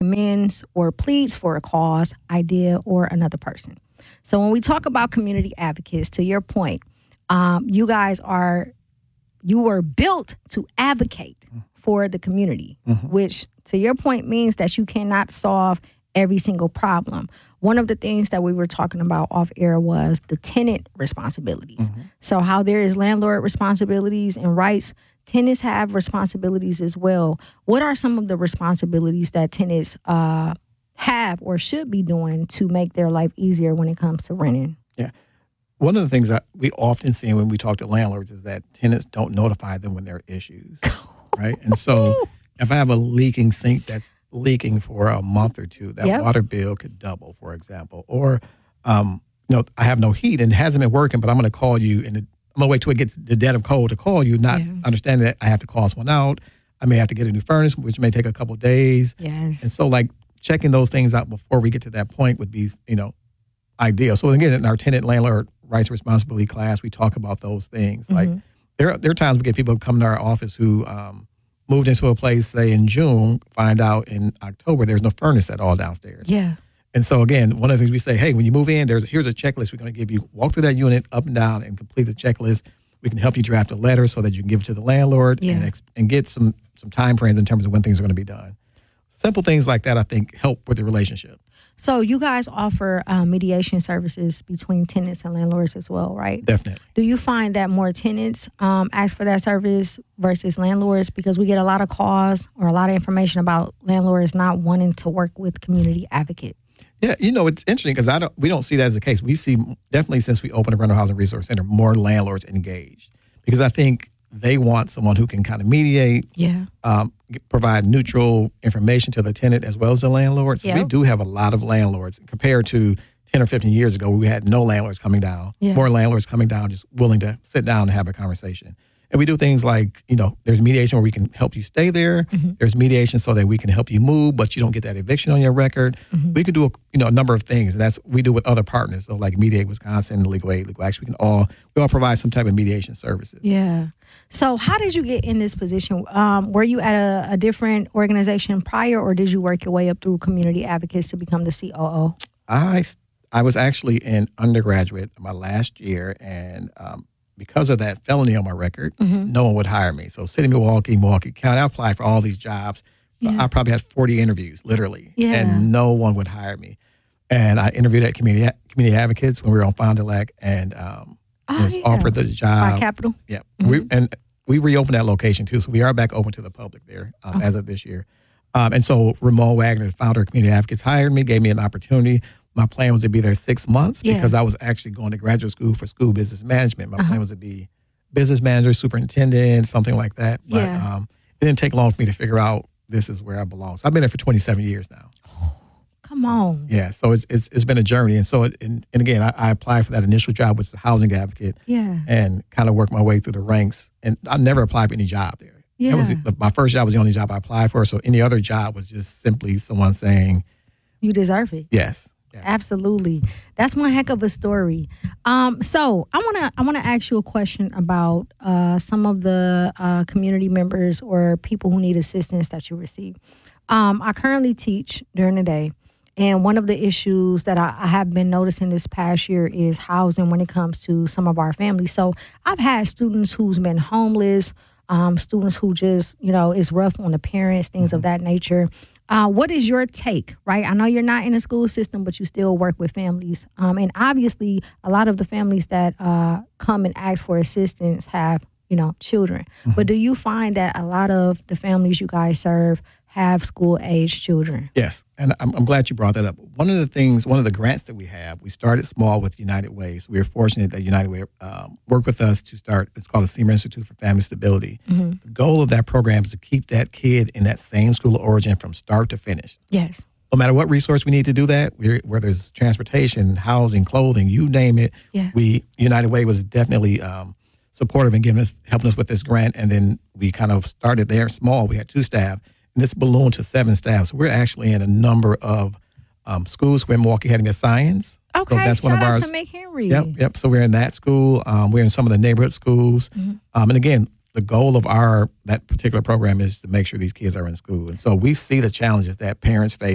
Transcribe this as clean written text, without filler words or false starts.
recommends or pleads for a cause, idea, or another person. So when we talk about community advocates, to your point, you were built to advocate for the community, which to your point means that you cannot solve every single problem. One of the things that we were talking about off air was the tenant responsibilities. So how there is landlord responsibilities and rights, tenants have responsibilities as well. What are some of the responsibilities that tenants have or should be doing to make their life easier when it comes to renting? Yeah. One of the things that we often see when we talk to landlords is that tenants don't notify them when there are issues, right? And so if I have a leaking sink that's leaking for a month or two, that water bill could double, for example. Or, I have no heat and it hasn't been working, but I'm going to call you and I'm going to wait till it gets the dead of cold to call you, not understanding that I have to call someone out. I may have to get a new furnace, which may take a couple of days. Yes. And so like checking those things out before we get to that point would be, ideal. So again, in our tenant landlord rights and responsibility class, we talk about those things. Like there are times we get people who come to our office who moved into a place, say in June, find out in October there's no furnace at all downstairs. Yeah. And so again, one of the things we say, hey, when you move in, here's a checklist we're going to give you. Walk through that unit up and down and complete the checklist. We can help you draft a letter so that you can give it to the landlord and get some time frames in terms of when things are going to be done. Simple things like that, I think, help with the relationship. So you guys offer mediation services between tenants and landlords as well, right? Definitely. Do you find that more tenants ask for that service versus landlords? Because we get a lot of calls or a lot of information about landlords not wanting to work with community advocate. Yeah, it's interesting because we don't see that as the case. We see definitely since we opened the Rental Housing Resource Center, more landlords engaged because I think they want someone who can kind of mediate, provide neutral information to the tenant as well as the landlord. So we do have a lot of landlords compared to 10 or 15 years ago. We had no landlords coming down, more landlords coming down, just willing to sit down and have a conversation. And we do things like, there's mediation where we can help you stay there. There's mediation so that we can help you move, but you don't get that eviction on your record. We can do a number of things, and that's we do with other partners. So like Mediate Wisconsin, Legal Aid, Legal Action, we all provide some type of mediation services. Yeah. So how did you get in this position? Were you at a different organization prior, or did you work your way up through community advocates to become the COO? I was actually an undergraduate my last year, and because of that felony on my record, no one would hire me. So City of Milwaukee County, I applied for all these jobs. I probably had 40 interviews, literally, and no one would hire me. And I interviewed at Community Advocates when we were on Fond du Lac, and was offered the job. By Capital? Yeah. We reopened that location, too, so we are back open to the public there as of this year. And so Ramon Wagner, the founder of Community Advocates, hired me, gave me an opportunity. My plan was to be there 6 months because I was actually going to graduate school for school business management. My plan was to be business manager, superintendent, something like that. But it didn't take long for me to figure out this is where I belong. So I've been there for 27 years now. Come on. Yeah, so it's been a journey. And so, and again, I applied for that initial job, which is a housing advocate, and kind of worked my way through the ranks. And I never applied for any job there. Yeah. My first job was the only job I applied for. So any other job was just simply someone saying, you deserve it. Yes. Absolutely. That's one heck of a story. So I wanna ask you a question about some of the community members or people who need assistance that you receive. I currently teach during the day, and one of the issues that I have been noticing this past year is housing when it comes to some of our families. So I've had students who's been homeless, students who just, is rough on the parents, things of that nature. What is your take, right? I know you're not in a school system, but you still work with families. And obviously, a lot of the families that come and ask for assistance have, children. But do you find that a lot of the families you guys serve have school-age children? Yes, and I'm glad you brought that up. One of the grants that we have, we started small with United Way. So we were fortunate that United Way worked with us to start, it's called the Seymour Institute for Family Stability. The goal of that program is to keep that kid in that same school of origin from start to finish. Yes. No matter what resource we need to do that, whether it's transportation, housing, clothing, you name it, United Way was definitely supportive in helping us with this grant. And then we kind of started there small. We had 2 staff. And this ballooned to 7 staff. So we're actually in a number of schools where Milwaukee Academy of Science. Okay, so that's one of ours. To McHenry. Yep. So we're in that school. We're in some of the neighborhood schools. And again, the goal of that particular program is to make sure these kids are in school. And so we see the challenges that parents face